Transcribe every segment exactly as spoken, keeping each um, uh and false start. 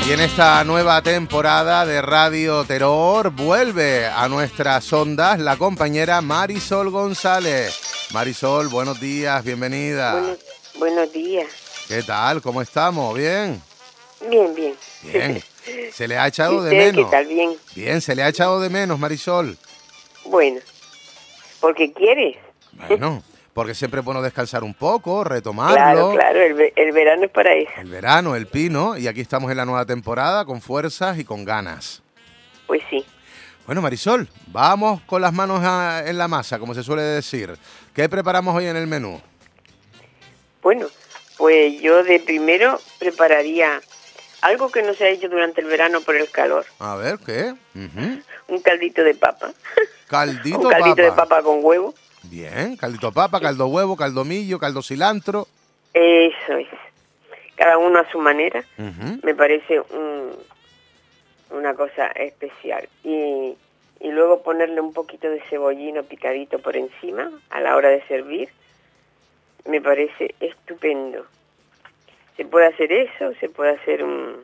Y en esta nueva temporada de Radio Terror vuelve a nuestras ondas la compañera Marisol González. Marisol, buenos días, bienvenida. Buenos, buenos días. ¿Qué tal? ¿Cómo estamos? ¿Bien? Bien, bien. Bien. ¿Se le ha echado de ¿Usted menos? qué tal? Bien. Bien, se le ha echado de menos, Marisol. Bueno, porque quieres. Bueno, porque siempre es bueno descansar un poco, retomarlo. Claro, claro, el, ve- el verano es para eso. El verano, el pino, y aquí estamos en la nueva temporada con fuerzas y con ganas. Pues sí. Bueno, Marisol, vamos con las manos a- en la masa, como se suele decir. ¿Qué preparamos hoy en el menú? Bueno, pues yo de primero prepararía algo que no se ha hecho durante el verano por el calor. A ver, ¿qué? Ujú. Un caldito de papa. Caldito Un caldito papa. de papa con huevo. Bien, caldito papa, caldo huevo, caldo millo, caldo cilantro. Eso es. Cada uno a su manera. Ujú. Me parece un, una cosa especial. Y, y luego ponerle un poquito de cebollino picadito por encima a la hora de servir. Me parece estupendo. Se puede hacer eso, se puede hacer un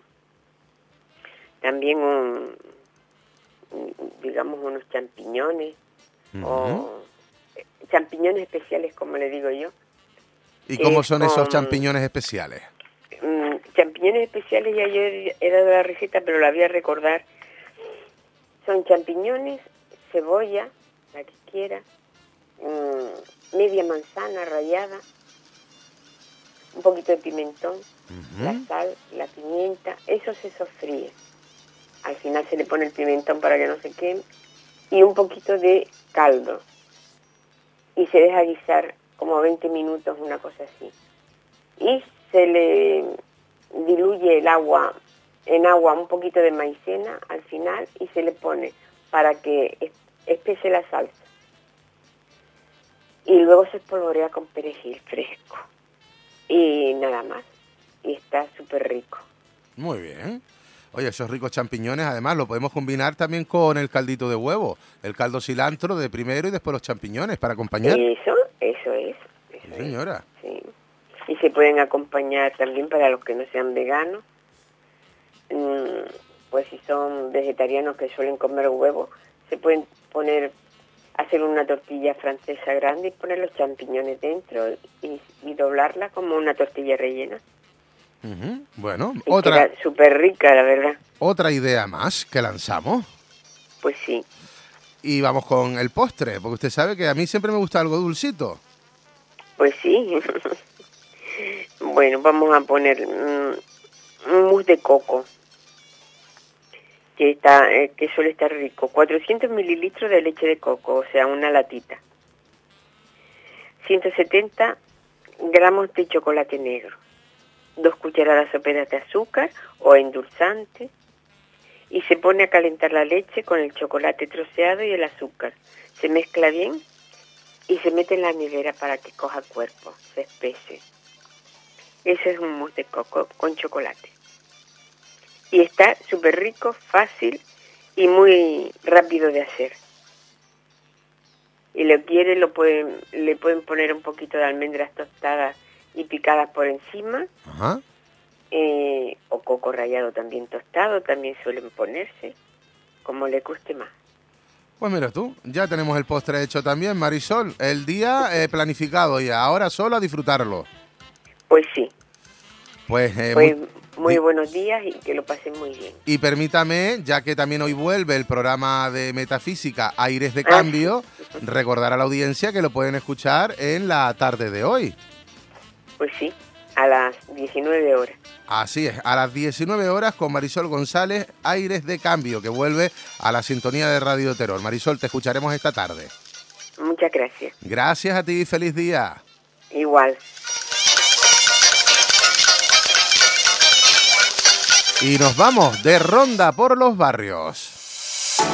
también un, un- digamos unos champiñones Ujú. o champiñones especiales, como le digo yo. ¿Y cómo es son esos con- champiñones especiales? Mm, champiñones especiales, ya yo he he dado la receta, pero la voy a recordar. Son champiñones, cebolla, la que quiera, mm, media manzana rallada, un poquito de pimentón, Ujú. la sal, la pimienta, eso se sofríe. Al final se le pone el pimentón para que no se queme y un poquito de caldo. Y se deja guisar como veinte minutos, una cosa así. Y se le diluye el agua, en agua un poquito de maicena al final y se le pone para que es- espese la salsa. Y luego se espolvorea con perejil fresco. Y nada más. Y está súper rico. Muy bien. Oye, esos ricos champiñones, además, lo podemos combinar también con el caldito de huevo. El caldo cilantro de primero y después los champiñones para acompañar. Eso, eso es. Eso Sí, es, señora. sí. Y se pueden acompañar también para los que no sean veganos. Mm, pues si son vegetarianos que suelen comer huevo, se pueden poner, hacer una tortilla francesa grande y poner los champiñones dentro y, y doblarla como una tortilla rellena. Ujú. Bueno, Y otra, queda súper rica, la verdad. otra idea más que lanzamos. Pues sí. Y vamos con el postre, porque usted sabe que a mí siempre me gusta algo dulcito. Pues sí. Bueno, vamos a poner mm, un mousse de coco, que está eh, que suele estar rico. cuatrocientos mililitros de leche de coco, o sea, una latita. ciento setenta gramos de chocolate negro. Dos cucharadas soperas de azúcar o endulzante. Y se pone a calentar la leche con el chocolate troceado y el azúcar. Se mezcla bien y se mete en la nevera para que coja cuerpo, se espese. Ese es un mousse de coco con chocolate. Y está súper rico, fácil y muy rápido de hacer. Y lo quiere, lo pueden, le pueden poner un poquito de almendras tostadas y picadas por encima, Ajá. eh, o coco rallado también tostado, también suelen ponerse, como le guste más. Pues mira tú, ya tenemos el postre hecho también, Marisol. El día eh, planificado ya, ahora solo a disfrutarlo. Pues sí, Pues, eh, pues muy- muy di- buenos días y que lo pasen muy bien. Y permítame, ya que también hoy vuelve el programa de Metafísica Aires de Ah, Cambio, recordar a la audiencia que lo pueden escuchar en la tarde de hoy. Pues sí, a las diecinueve horas. Así es, a las diecinueve horas con Marisol González, Aires de Cambio, que vuelve a la sintonía de Radio Terror. Marisol, te escucharemos esta tarde. Muchas gracias. Gracias a ti, feliz día. Igual. Y nos vamos de ronda por los barrios.